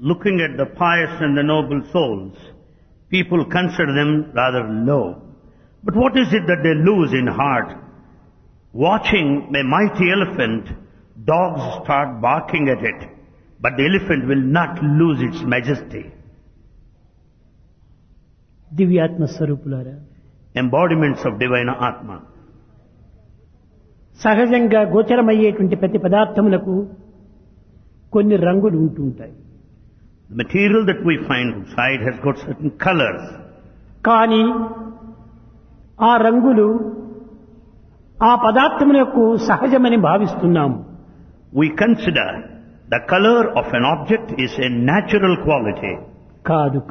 Looking at the pious and the noble souls, people consider them rather low. But what is it that they lose in heart? Watching a mighty elephant, dogs start barking at it, but the elephant will not lose its majesty. దివ్యాత్మ స్వరూపులారా, Embodiments of divine Atma. సహజంగా గోచరమయ్యేటువంటి ప్రతి పదార్థములకు కొన్ని రంగులు ఉంటుంటాయి. The material that we find outside has got certain colors. కానీ ఆ రంగులు ఆ పదార్థములకు సహజమని భావిస్తున్నాము. We consider the color of an object is a natural quality. కాదు.